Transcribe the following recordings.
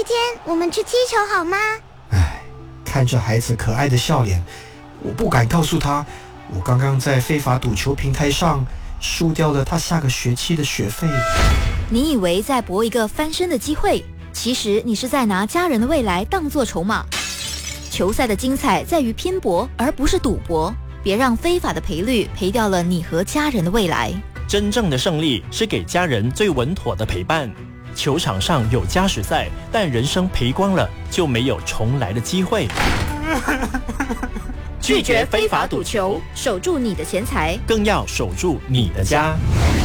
天我们去踢球好吗？ 看着孩子可爱的笑脸，我不敢告诉他，我刚刚在非法赌球平台上输掉了他下个学期的学费。 你以为在搏一个翻身的机会，其实你是在拿家人的未来当作筹码。球赛的精彩在于拼搏，而不是赌博。别让非法的赔率赔掉了你和家人的未来。 真正的胜利是给家人最稳妥的陪伴。球场上有加时赛，但人生赔光了就没有重来的机会。 拒绝非法赌球，守住你的钱财， 更要守住你的家。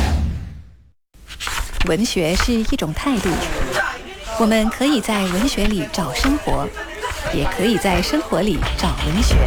文学是一种态度，我们可以在文学里找生活，也可以在生活里找文学。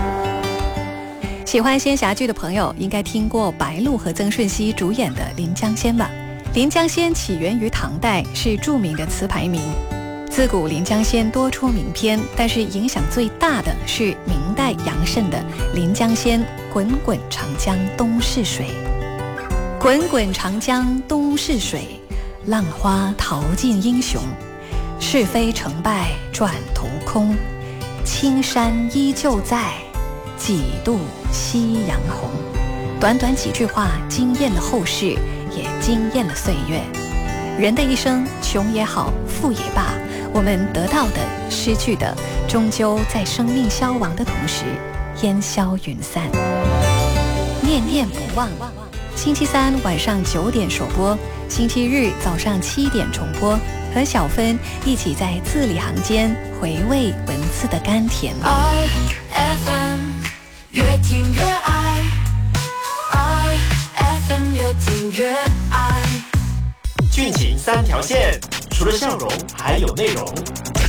喜欢仙侠剧的朋友应该听过白鹿和曾舜晞主演的《临江仙》吧？《临江仙》起源于唐代，是著名的词牌名。自古《临江仙》多出名篇，但是影响最大的是明代杨慎的《临江仙》，滚滚长江东逝水。滚滚长江东逝水，浪花淘尽英雄。是非成败转头空，青山依旧在，几度夕阳红。短短几句话惊艳了后世，也惊艳了岁月。人的一生，穷也好，富也罢，我们得到的、失去的，终究在生命消亡的同时烟消云散。念念不忘，星期三晚上9点首播，星期日早上7点重播，和小芬一起在字里行间回味文字的甘甜。 FM 越听越爱，FM 越听越爱。 俊情3条线，除了笑容还有内容。